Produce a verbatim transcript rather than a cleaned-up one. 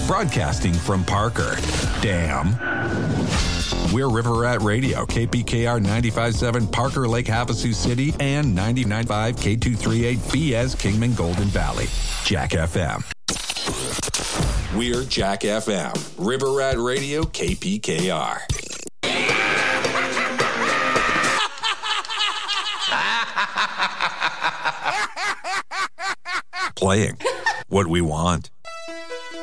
Broadcasting from Parker. Damn. We're River Rat Radio, K P K R ninety-five point seven, Parker Lake, Havasu City, and ninety-nine point five, K two thirty-eight, B S Kingman, Golden Valley. Jack F M. We're Jack F M. River Rat Radio, K P K R. Playing what we want.